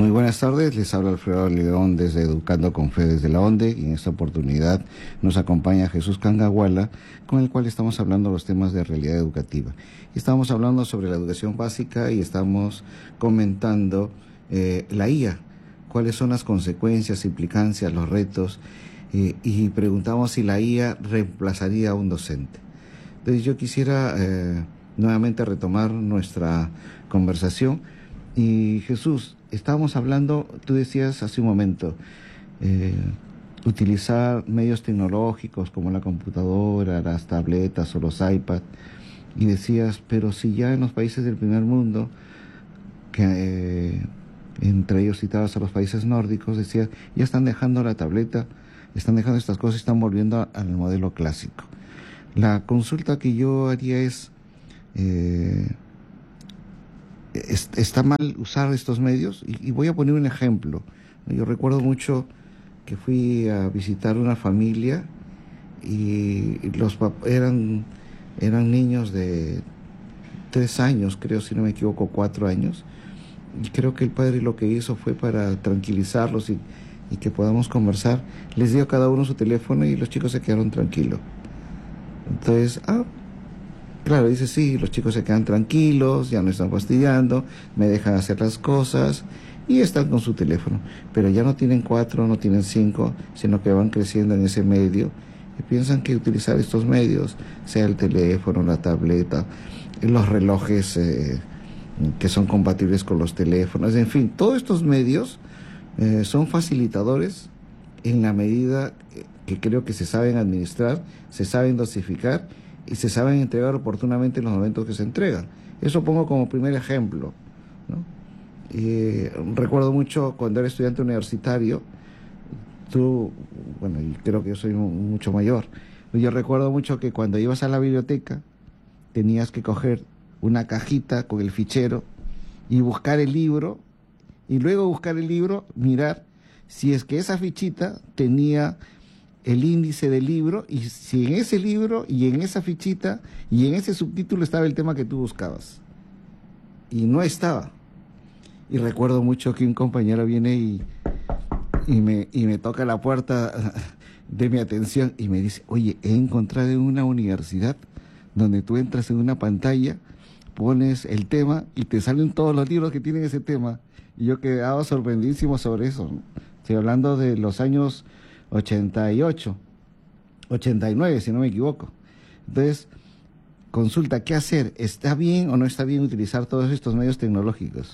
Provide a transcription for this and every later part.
Muy buenas tardes, les habla Alfredo León desde Educando con Fe desde la ONDE y en esta oportunidad nos acompaña Jesús Cangahuala, con el cual estamos hablando los temas de realidad educativa. Estamos hablando sobre la educación básica y estamos comentando la IA, cuáles son las consecuencias, implicancias, los retos y preguntamos si la IA reemplazaría a un docente. Entonces yo quisiera nuevamente retomar nuestra conversación y Jesús, estábamos hablando, tú decías hace un momento, utilizar medios tecnológicos como la computadora, las tabletas o los iPads, y decías, pero si ya en los países del primer mundo, que entre ellos citabas a los países nórdicos, decías, ya están dejando la tableta, están dejando estas cosas y están volviendo al modelo clásico. La consulta que yo haría es, ¿está mal usar estos medios? Y voy a poner un ejemplo. Yo recuerdo mucho que fui a visitar una familia y eran niños de 3 años, creo, si no me equivoco, 4 años. Y creo que el padre lo que hizo fue para tranquilizarlos y que podamos conversar. Les dio a cada uno su teléfono y los chicos se quedaron tranquilos. Entonces, claro, dice, sí, los chicos se quedan tranquilos, ya no están fastidiando, me dejan hacer las cosas y están con su teléfono. Pero ya no tienen 4, no tienen 5, sino que van creciendo en ese medio y piensan que utilizar estos medios, sea el teléfono, la tableta, los relojes que son compatibles con los teléfonos, en fin, todos estos medios son facilitadores en la medida que creo que se saben administrar, se saben dosificar y se saben entregar oportunamente en los momentos que se entregan. Eso pongo como primer ejemplo, ¿no? Recuerdo mucho cuando era estudiante universitario, y creo que yo soy mucho mayor, yo recuerdo mucho que cuando ibas a la biblioteca tenías que coger una cajita con el fichero y buscar el libro, y luego buscar el libro, mirar si es que esa fichita tenía el índice del libro y si en ese libro y en esa fichita y en ese subtítulo estaba el tema que tú buscabas. Y no estaba. Y recuerdo mucho que un compañero viene y me toca la puerta de mi atención y me dice, oye, he encontrado en una universidad donde tú entras en una pantalla, pones el tema y te salen todos los libros que tienen ese tema. Y yo quedaba sorprendidísimo sobre eso, ¿no? Estoy hablando de los años 88, 89, si no me equivoco. Entonces, consulta, ¿qué hacer? ¿Está bien o no está bien utilizar todos estos medios tecnológicos?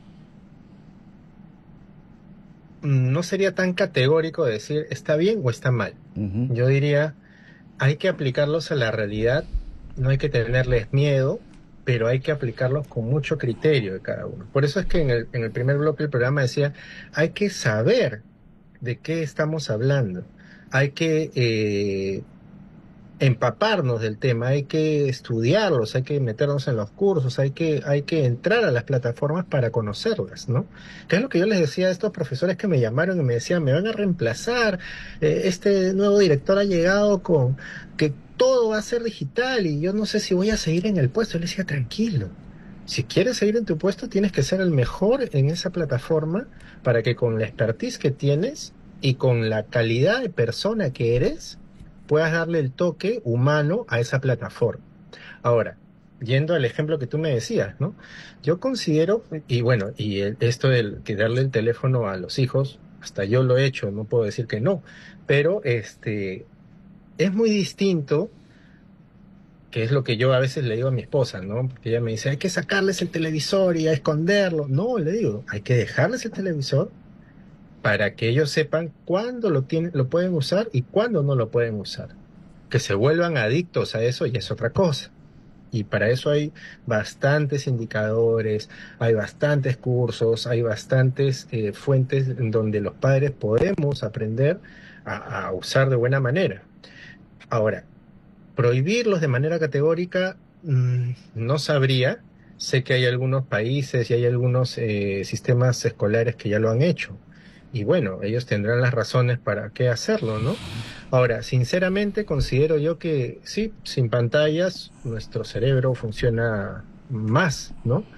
No sería tan categórico decir está bien o está mal. Yo diría, hay que aplicarlos a la realidad, no hay que tenerles miedo, pero hay que aplicarlos con mucho criterio de cada uno. Por eso es que en el primer bloque del programa decía, hay que saber de qué estamos hablando, hay que empaparnos del tema, hay que estudiarlos, hay que meternos en los cursos, hay que entrar a las plataformas para conocerlas, ¿no? Que es lo que yo les decía a estos profesores que me llamaron y me decían, me van a reemplazar, este nuevo director ha llegado con que todo va a ser digital y yo no sé si voy a seguir en el puesto. Yo les decía, tranquilo, si quieres seguir en tu puesto tienes que ser el mejor en esa plataforma para que con la expertise que tienes y con la calidad de persona que eres, puedas darle el toque humano a esa plataforma. Ahora, yendo al ejemplo que tú me decías, ¿no? Yo considero, y bueno, esto de que darle el teléfono a los hijos, hasta yo lo he hecho, no puedo decir que no, pero es muy distinto, que es lo que yo a veces le digo a mi esposa, ¿no? Porque ella me dice, hay que sacarles el televisor y a esconderlo. No, le digo, hay que dejarles el televisor para que ellos sepan cuándo lo pueden usar y cuándo no lo pueden usar. Que se vuelvan adictos a eso ya es otra cosa. Y para eso hay bastantes indicadores, hay bastantes cursos, hay bastantes fuentes en donde los padres podemos aprender a usar de buena manera. Ahora, prohibirlos de manera categórica, no sabría. Sé que hay algunos países y hay algunos sistemas escolares que ya lo han hecho. Y bueno, ellos tendrán las razones para qué hacerlo, ¿no? Ahora, sinceramente considero yo que sí, sin pantallas nuestro cerebro funciona más, ¿no?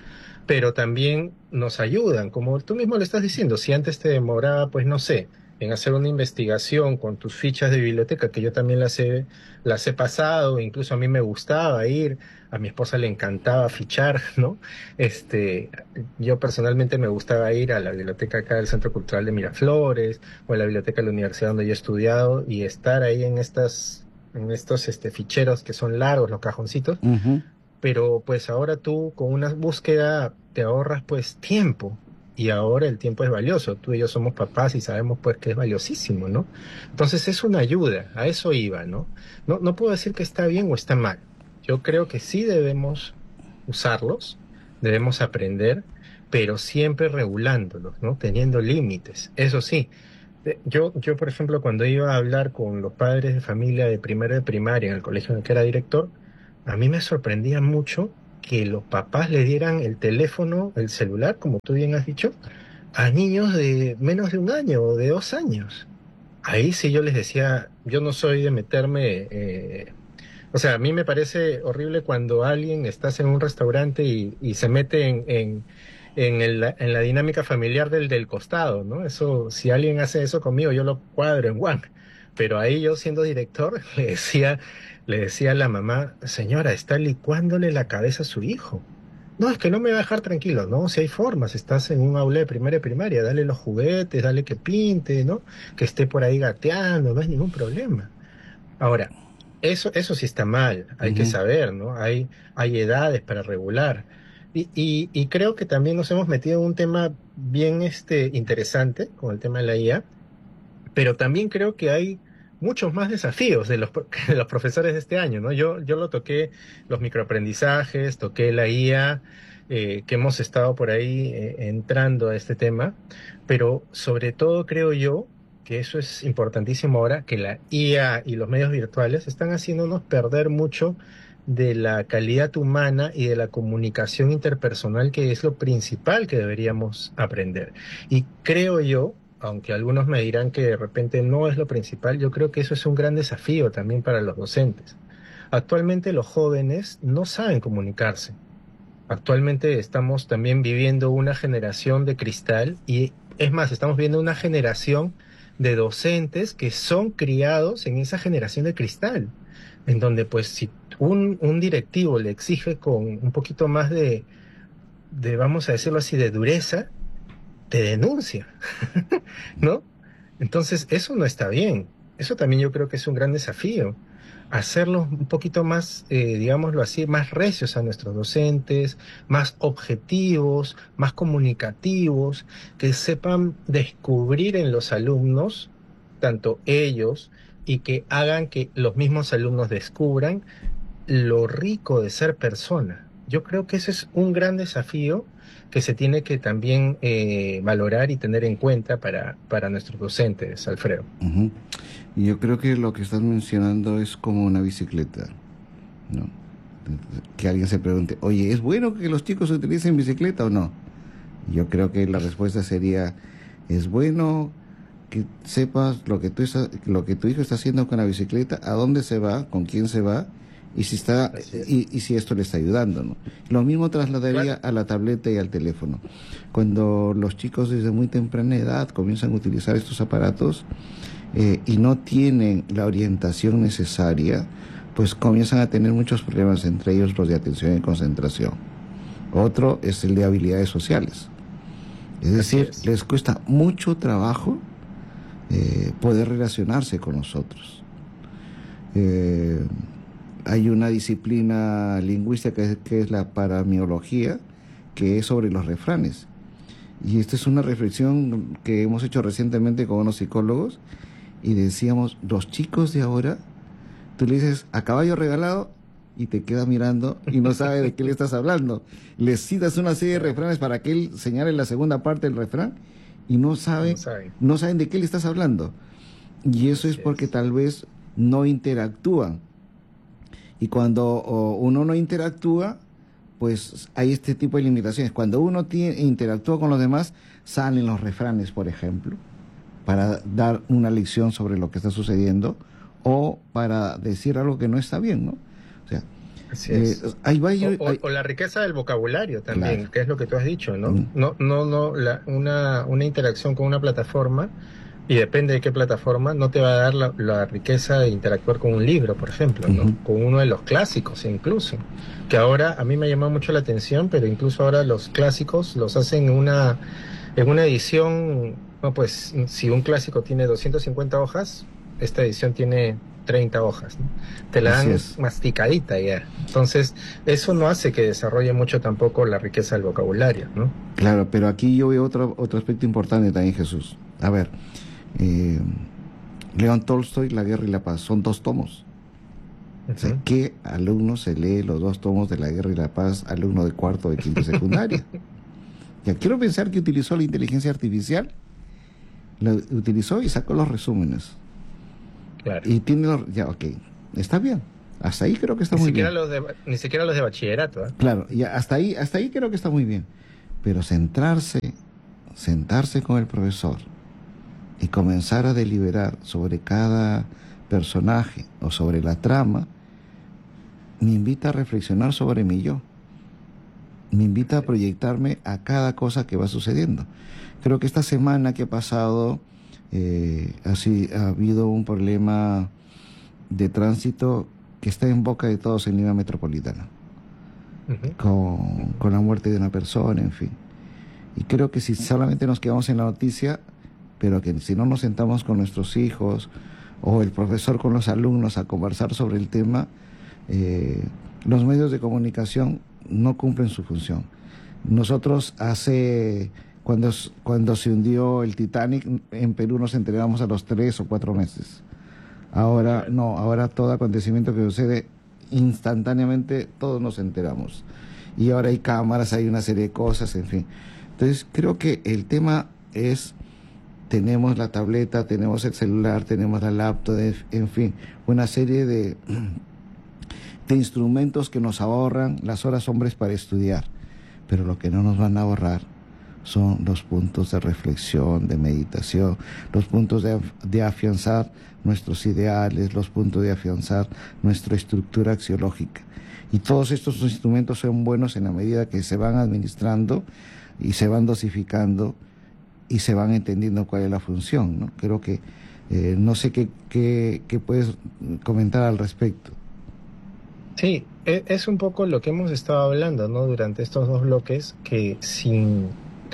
pero también nos ayudan, como tú mismo le estás diciendo, si antes te demoraba, pues no sé, en hacer una investigación con tus fichas de biblioteca, que yo también las he pasado, incluso a mí me gustaba ir, a mi esposa le encantaba fichar, ¿no? Este, yo personalmente me gustaba ir a la biblioteca acá del Centro Cultural de Miraflores, o a la biblioteca de la universidad donde yo he estudiado, y estar ahí en estos ficheros que son largos, los cajoncitos, Ujú. pero pues ahora tú con una búsqueda te ahorras pues tiempo y ahora el tiempo es valioso. Tú y yo somos papás y sabemos pues que es valiosísimo, ¿no? Entonces es una ayuda, a eso iba, ¿no? No puedo decir que está bien o está mal. Yo creo que sí debemos usarlos, debemos aprender, pero siempre regulándolos, ¿no? Teniendo límites. Eso sí. Yo, por ejemplo, cuando iba a hablar con los padres de familia de primero de primaria en el colegio en el que era director, a mí me sorprendía mucho que los papás le dieran el teléfono, el celular, como tú bien has dicho, a niños de menos de 1 año o de 2 años. Ahí sí yo les decía, yo no soy de meterme, o sea, a mí me parece horrible cuando alguien estás en un restaurante y se mete en la dinámica familiar del costado, ¿no? Eso, si alguien hace eso conmigo, yo lo cuadro en one. Pero ahí yo siendo director le decía a la mamá, señora, está licuándole la cabeza a su hijo. No, es que no me va a dejar tranquilo, ¿no? Si hay formas, estás en un aula de primaria primaria, dale los juguetes, dale que pinte, ¿no? Que esté por ahí gateando, no hay ningún problema. Ahora, eso sí está mal, hay que Ujú. saber, ¿no? Hay edades para regular. Y creo que también nos hemos metido en un tema bien interesante con el tema de la IA, pero también creo que hay muchos más desafíos de los profesores de este año, ¿no? Yo lo toqué, los microaprendizajes, toqué la IA, que hemos estado por ahí entrando a este tema, pero sobre todo creo yo que eso es importantísimo ahora, que la IA y los medios virtuales están haciéndonos perder mucho de la calidad humana y de la comunicación interpersonal, que es lo principal que deberíamos aprender. Y creo yo, aunque algunos me dirán que de repente no es lo principal, yo creo que eso es un gran desafío también para los docentes. Actualmente los jóvenes no saben comunicarse. Actualmente estamos también viviendo una generación de cristal y es más, estamos viendo una generación de docentes que son criados en esa generación de cristal, en donde pues si un directivo le exige con un poquito más vamos a decirlo así, de dureza, te denuncia. ¿No? Entonces, eso no está bien. Eso también yo creo que es un gran desafío. Hacerlos un poquito más, digámoslo así, más recios a nuestros docentes, más objetivos, más comunicativos, que sepan descubrir en los alumnos, tanto ellos, y que hagan que los mismos alumnos descubran lo rico de ser persona. Yo creo que ese es un gran desafío que se tiene que también valorar y tener en cuenta para nuestros docentes, Alfredo. Ujú. Y yo creo que lo que estás mencionando es como una bicicleta, ¿no? Que alguien se pregunte, oye, ¿es bueno que los chicos utilicen bicicleta o no? Yo creo que la respuesta sería, es bueno que sepas lo que tu hijo está haciendo con la bicicleta, a dónde se va, con quién se va, y si está, Así es. y si esto le está ayudando, ¿no? Lo mismo trasladaría Claro, a la tableta y al teléfono. Cuando los chicos desde muy temprana edad comienzan a utilizar estos aparatos, y no tienen la orientación necesaria, pues comienzan a tener muchos problemas, entre ellos los de atención y concentración. Otro es el de habilidades sociales. Es así decir, es. les cuesta mucho trabajo poder relacionarse con nosotros. Eh, Hay una disciplina lingüística que es la paramiología, que es sobre los refranes. Y esta es una reflexión que hemos hecho recientemente con unos psicólogos y decíamos, los chicos de ahora, tú le dices a caballo regalado y te queda mirando y no sabe de qué le estás hablando. Le citas una serie de refranes para que él señale la segunda parte del refrán y No saben. no saben de qué le estás hablando. Y eso es Así porque es. tal vez no interactúan. Y cuando uno no interactúa, pues hay este tipo de limitaciones. Cuando uno interactúa con los demás, salen los refranes, por ejemplo, para dar una lección sobre lo que está sucediendo o para decir algo que no está bien, ¿no? O sea, Así es. O la riqueza del vocabulario también, claro, que es lo que tú has dicho, ¿no? Una interacción con una plataforma, y depende de qué plataforma, no te va a dar la riqueza de interactuar con un libro, por ejemplo, ¿no? Con uno de los clásicos incluso, que ahora a mí me ha llamado mucho la atención, pero incluso ahora los clásicos los hacen en una edición, no, pues si un clásico tiene 250 hojas, esta edición tiene 30 hojas, ¿no? Te la dan masticadita ya. Entonces, eso no hace que desarrolle mucho tampoco la riqueza del vocabulario, ¿no? Claro, pero aquí yo veo otro aspecto importante también, Jesús. A ver, León Tolstoy, La Guerra y la Paz, son 2 tomos. O sea, ¿qué alumno se lee los 2 tomos de La Guerra y la Paz, alumno de cuarto de quinto secundaria? Ya quiero pensar que utilizó la inteligencia artificial, la utilizó y sacó los resúmenes. Claro. Y tiene ya, ok, está bien. Hasta ahí creo que está muy bien. Ni siquiera los de bachillerato, ¿eh? Claro, y hasta ahí creo que está muy bien. Pero sentarse con el profesor y comenzar a deliberar sobre cada personaje o sobre la trama, me invita a reflexionar sobre mi yo. Me invita a proyectarme a cada cosa que va sucediendo. Creo que esta semana que ha pasado, ha habido un problema de tránsito que está en boca de todos en Lima Metropolitana, con la muerte de una persona, en fin. Y creo que si solamente nos quedamos en la noticia, pero que si no nos sentamos con nuestros hijos o el profesor con los alumnos a conversar sobre el tema, los medios de comunicación no cumplen su función. Nosotros cuando se hundió el Titanic, en Perú nos enteramos a los 3 o 4 meses. Ahora no, ahora todo acontecimiento que sucede instantáneamente, todos nos enteramos. Y ahora hay cámaras, hay una serie de cosas, en fin. Entonces creo que el tema es, tenemos la tableta, tenemos el celular, tenemos la laptop, en fin, una serie de instrumentos que nos ahorran las horas hombres para estudiar, pero lo que no nos van a ahorrar son los puntos de reflexión, de meditación, los puntos de afianzar nuestros ideales, los puntos de afianzar nuestra estructura axiológica. Y todos estos instrumentos son buenos en la medida que se van administrando y se van dosificando y se van entendiendo cuál es la función, ¿no? Creo que no sé qué puedes comentar al respecto. Sí, es un poco lo que hemos estado hablando, ¿no? Durante estos 2 bloques, que sin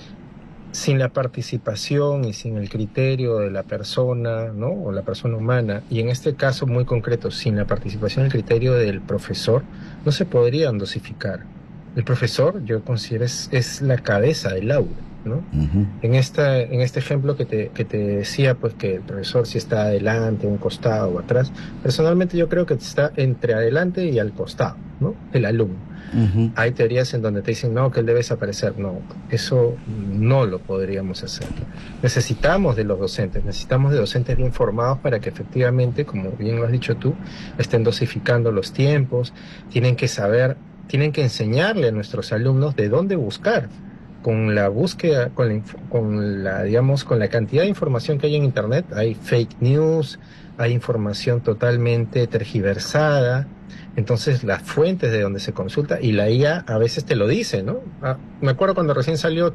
la participación y sin el criterio de la persona, ¿no? O la persona humana, y en este caso muy concreto, sin la participación y el criterio del profesor, no se podrían dosificar. El profesor, yo considero, es la cabeza del aula, ¿no? En este ejemplo que te decía, pues que el profesor si está adelante, a un costado o atrás, personalmente yo creo que está entre adelante y al costado, ¿no? El alumno. Hay teorías en donde te dicen, no, que él debe desaparecer. No, eso no lo podríamos hacer. Necesitamos de los docentes, necesitamos de docentes bien formados para que efectivamente, como bien lo has dicho tú, estén dosificando los tiempos, tienen que saber, tienen que enseñarle a nuestros alumnos de dónde buscar. Con la búsqueda, con la cantidad de información que hay en Internet, hay fake news, hay información totalmente tergiversada. Entonces las fuentes de donde se consulta, y la IA a veces te lo dice, ¿no? Me acuerdo cuando recién salió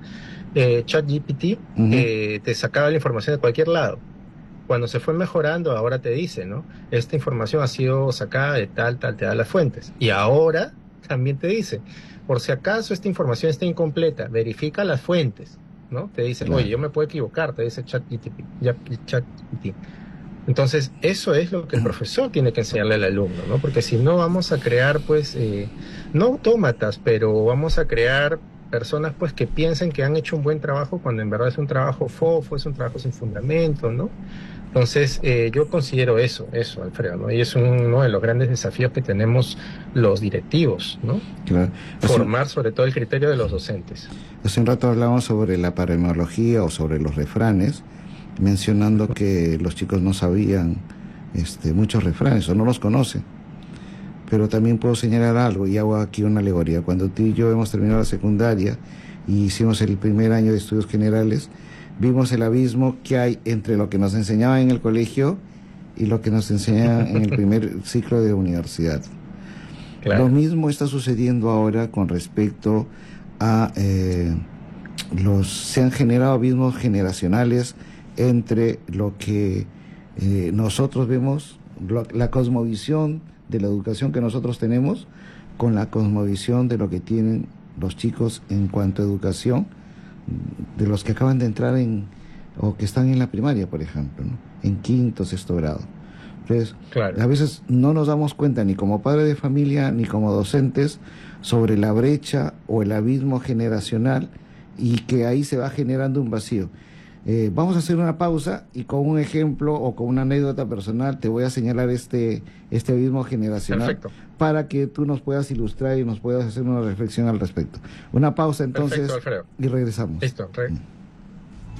ChatGPT, te sacaba la información de cualquier lado. Cuando se fue mejorando, ahora te dice, ¿no? Esta información ha sido sacada de tal, te da las fuentes. Y ahora también te dice, por si acaso esta información está incompleta, verifica las fuentes, ¿no? Te dice, oye, yo me puedo equivocar, te dice ChatGPT. Entonces, eso es lo que el profesor tiene que enseñarle al alumno, ¿no? Porque si no, vamos a crear, pues, no autómatas, pero vamos a crear personas, pues, que piensen que han hecho un buen trabajo cuando en verdad es un trabajo fofo, es un trabajo sin fundamento, ¿no? Entonces, yo considero eso, Alfredo, ¿no? Y es uno de los grandes desafíos que tenemos los directivos, ¿no? Claro. Formar sobre todo el criterio de los docentes. Hace un rato hablamos sobre la paremología o sobre los refranes, mencionando que los chicos no sabían muchos refranes o no los conocen. Pero también puedo señalar algo, y hago aquí una alegoría. Cuando tú y yo hemos terminado la secundaria y hicimos el primer año de estudios generales, vimos el abismo que hay entre lo que nos enseñaban en el colegio y lo que nos enseñan en el primer ciclo de universidad. Claro. Lo mismo está sucediendo ahora con respecto a se han generado abismos generacionales entre lo que nosotros vemos, la cosmovisión de la educación que nosotros tenemos, con la cosmovisión de lo que tienen los chicos en cuanto a educación, de los que acaban de entrar o que están en la primaria, por ejemplo, ¿no? En quinto, sexto grado. Entonces, Claro. a veces no nos damos cuenta ni como padre de familia ni como docentes sobre la brecha o el abismo generacional, y que ahí se va generando un vacío. Vamos a hacer una pausa y con un ejemplo o con una anécdota personal te voy a señalar este abismo generacional. Perfecto. Para que tú nos puedas ilustrar y nos puedas hacer una reflexión al respecto. Una pausa entonces. Perfecto, Alfredo. Y regresamos. Listo.